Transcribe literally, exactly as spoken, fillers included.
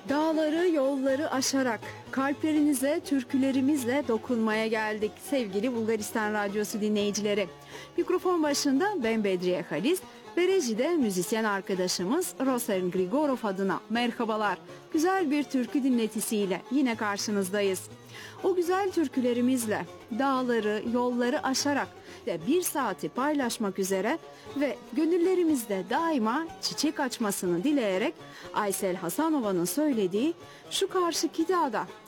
Dağları, yolları aşarak kalplerinize türkülerimizle dokunmaya geldik sevgili Bulgaristan Radyosu dinleyicileri. Mikrofon başında ben Bedriye Halis ve rejide müzisyen arkadaşımız Rosen Grigorov adına merhabalar. Güzel bir türkü dinletisiyle yine karşınızdayız. O güzel türkülerimizle dağları, yolları aşarak de bir saati paylaşmak üzere ve gönüllerimizde daima çiçek açmasını dileyerek Aysel Hasanova'nın söylediği Şu Karşıki Dağda